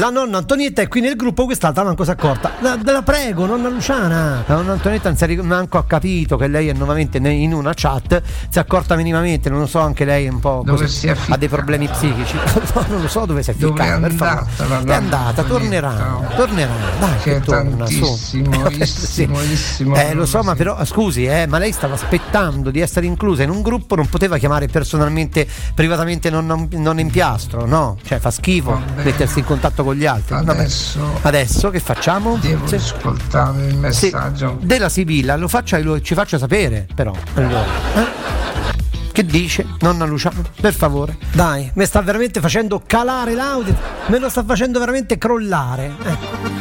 La nonna Antonietta è qui nel gruppo, quest'altra manco si è accorta. La prego, nonna Luciana. La nonna Antonietta non si è manco ha capito che lei è nuovamente in una chat, si è accorta minimamente, non lo so, anche lei è un po' così, ha dei problemi psichici. Non lo so dove si è ficcata, per favore. È andata, tornerà. Dai, che torna su. Lo so, ma però scusi, ma lei stava aspettando di essere inclusa in un gruppo, non poteva chiamare personalmente, privatamente non in piastro, no? Cioè fa schifo mettersi in contatto con gli altri. Adesso che facciamo? Devo ascoltare il messaggio della Sibilla, ci faccia sapere però. Allora, che dice nonna Luciana? Per favore, dai, mi sta veramente facendo calare l'audio, me lo sta facendo veramente crollare.